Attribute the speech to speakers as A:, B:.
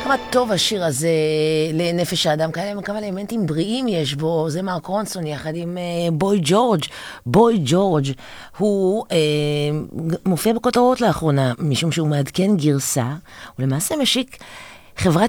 A: כמה טוב השיר הזה לנפש האדם, כמה אלמנטים בריאים יש בו, זה מרק רונסון יחד עם בוי ג'ורג'. בוי ג'ורג' הוא מופיע בכותרות לאחרונה, משום שהוא מעדכן גרסה, הוא למעשה משיק חברת